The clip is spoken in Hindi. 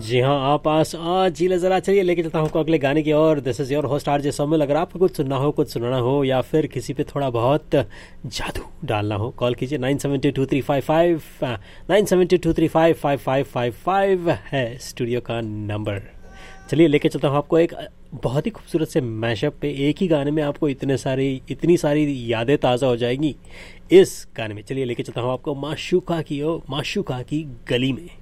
जी हाँ, आप पास आज जी ज़रा चलिए लेके चलता हूँ आपको अगले गाने की ओर। This is your host RJ Somil. अगर आपको कुछ सुनना हो, कुछ सुनाना हो या फिर किसी पे थोड़ा बहुत जादू डालना हो, कॉल कीजिए 9722355555 है स्टूडियो का नंबर। चलिए लेके चलता हूँ आपको एक बहुत ही खूबसूरत से मैशअप पे। एक ही गाने में आपको इतनी सारी यादें ताज़ा हो जाएंगी इस गाने में। चलिए लेके चलता हूँ आपको माशूका की गली में।